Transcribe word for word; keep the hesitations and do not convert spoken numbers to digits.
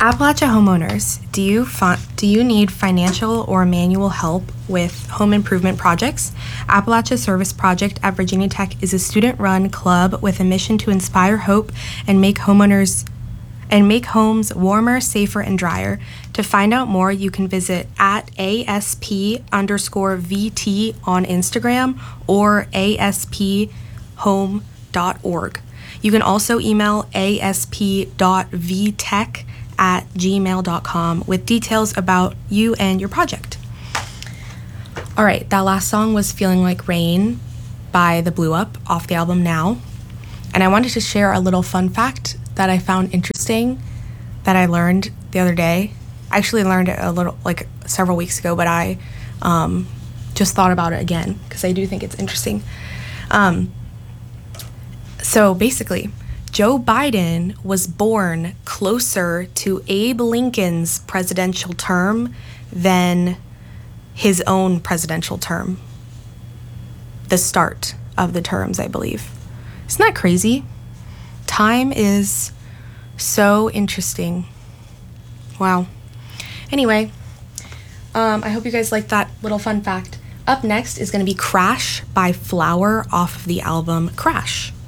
Appalachia homeowners, do you fi- do you need financial or manual help with home improvement projects? Appalachia Service Project at Virginia Tech is a student-run club with a mission to inspire hope and make homeowners and make homes warmer, safer, and drier. To find out more, you can visit at asp underscore vt on Instagram or aspHome dot org. You can also email asp.vtech at gmail dot com with details about you and your project. All right, that last song was Feeling Like Rain by The Blue Up off the album Now. And I wanted to share a little fun fact that I found interesting that I learned the other day. I actually learned it a little, like several weeks ago, but I um, just thought about it again because I do think it's interesting. Um, so basically, Joe Biden was born closer to Abe Lincoln's presidential term than his own presidential term. The start of the terms, I believe. Isn't that crazy? Time is so interesting. Wow. Anyway, um, I hope you guys liked that little fun fact. Up next is going to be Crash by Flower off of the album Crash.